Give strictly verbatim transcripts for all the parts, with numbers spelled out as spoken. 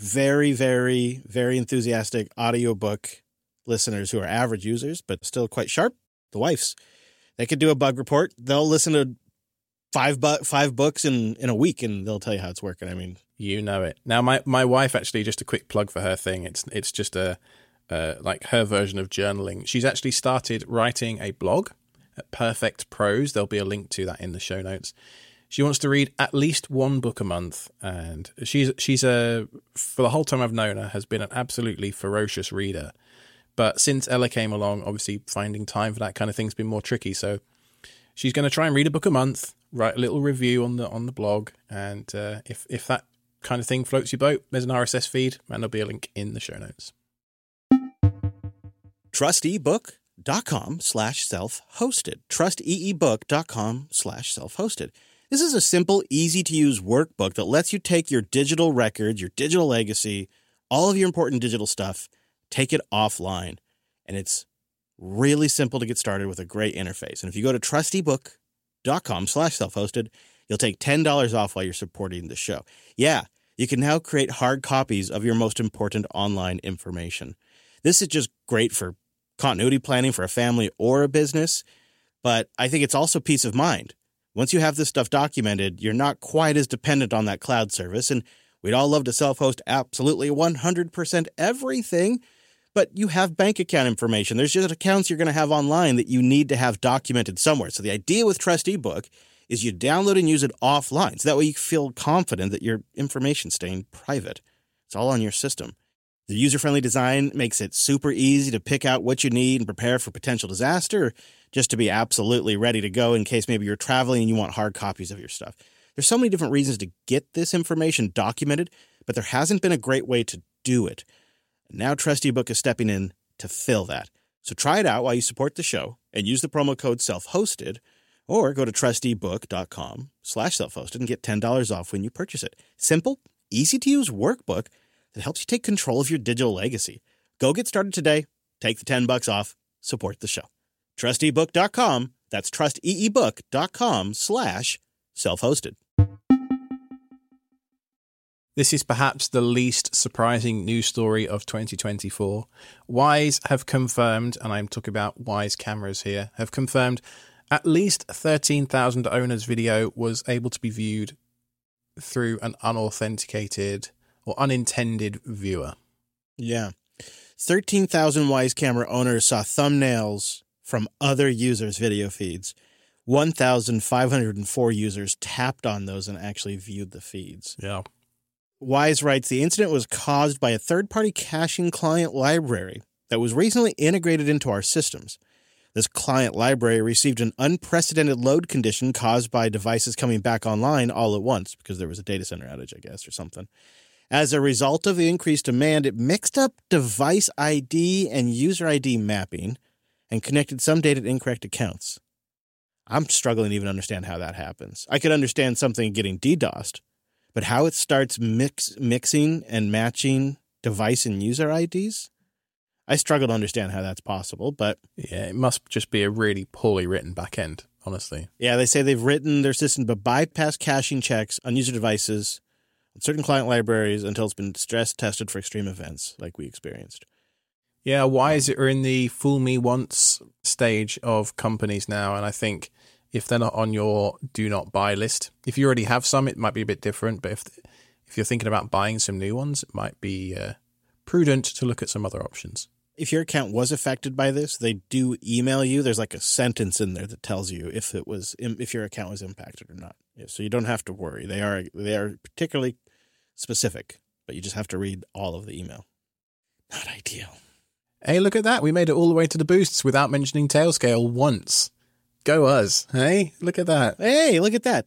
very, very, very enthusiastic audiobook listeners who are average users, but still quite sharp, the wives. They could do a bug report. They'll listen to five bu- five books in, in a week, and they'll tell you how it's working. I mean, you know it. Now, my, my wife, actually, just a quick plug for her thing. It's it's just a uh, like her version of journaling. She's actually started writing a blog at Perfect Prose. There'll be a link to that in the show notes. She wants to read at least one book a month, and she's she's a for the whole time I've known her has been an absolutely ferocious reader. But since Ella came along, obviously finding time for that kind of thing's been more tricky. So she's going to try and read a book a month, write a little review on the on the blog, and uh, if if that kind of thing floats your boat, there's an R S S feed, and there'll be a link in the show notes. trustebook.com slash self-hosted. trusteebook.com slash self-hosted. This is a simple, easy-to-use workbook that lets you take your digital records, your digital legacy, all of your important digital stuff, take it offline. And it's really simple to get started with a great interface. And if you go to trusteebook.com slash self-hosted, you'll take ten dollars off while you're supporting the show. Yeah, you can now create hard copies of your most important online information. This is just great for continuity planning for a family or a business, but I think it's also peace of mind. Once you have this stuff documented, you're not quite as dependent on that cloud service, and we'd all love to self-host absolutely one hundred percent everything, but you have bank account information. There's just accounts you're going to have online that you need to have documented somewhere. So the idea with TrusteeBook is you download and use it offline, so that way you feel confident that your information's staying private. It's all on your system. The user-friendly design makes it super easy to pick out what you need and prepare for potential disaster, or just to be absolutely ready to go in case maybe you're traveling and you want hard copies of your stuff. There's so many different reasons to get this information documented, but there hasn't been a great way to do it. And now TrusteeBook is stepping in to fill that. So try it out while you support the show and use the promo code self-hosted, or go to trusteebook.com slash self-hosted and get ten dollars off when you purchase it. Simple, easy-to-use workbook that helps you take control of your digital legacy. Go get started today. Take the ten bucks off. Support the show. trusteebook dot com. That's trusteebook.com slash self-hosted. This is perhaps the least surprising news story of twenty twenty-four. Wyze have confirmed, and I'm talking about Wyze cameras here, have confirmed at least thirteen thousand owners' video was able to be viewed through an unauthenticated or unintended viewer. Yeah. thirteen thousand Wyze camera owners saw thumbnails from other users' video feeds. one thousand five hundred four users tapped on those and actually viewed the feeds. Yeah. Wyze writes, the incident was caused by a third-party caching client library that was recently integrated into our systems. This client library received an unprecedented load condition caused by devices coming back online all at once, because there was a data center outage, I guess, or something. As a result of the increased demand, it mixed up device I D and user I D mapping and connected some data to incorrect accounts. I'm struggling to even understand how that happens. I could understand something getting DDoSed, but how it starts mix, mixing and matching device and user I Ds? I struggle to understand how that's possible, but... Yeah, it must just be a really poorly written backend, honestly. Yeah, they say they've written their system to bypass caching checks on user devices on certain client libraries until it's been stress tested for extreme events like we experienced. Yeah, Wyze are in the fool me once stage of companies now, and I think if they're not on your do not buy list, if you already have some, it might be a bit different, but if if you're thinking about buying some new ones, it might be uh, prudent to look at some other options. If your account was affected by this, they do email you. There's like a sentence in there that tells you if it was if your account was impacted or not. Yeah, so you don't have to worry. They are they are particularly specific, but you just have to read all of the email. Not ideal. Hey, look at that. We made it all the way to the boosts without mentioning Tailscale once. Go us. Hey, look at that. Hey, look at that.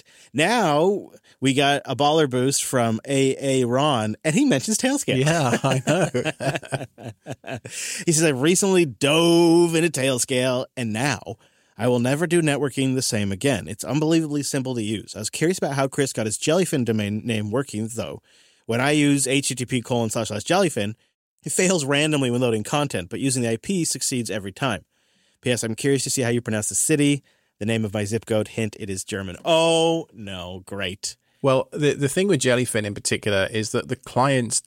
Now we got a baller boost from A A Ron, and he mentions Tailscale. Yeah, I know. He says, I recently dove into Tailscale, and now I will never do networking the same again. It's unbelievably simple to use. I was curious about how Chris got his Jellyfin domain name working, though. When I use http colon slash slash jellyfin, it fails randomly when loading content, but using the I P succeeds every time. P S. I'm curious to see how you pronounce the city. The name of my zip code, hint, it is German. Oh, no, great. Well, the the thing with Jellyfin in particular is that the clients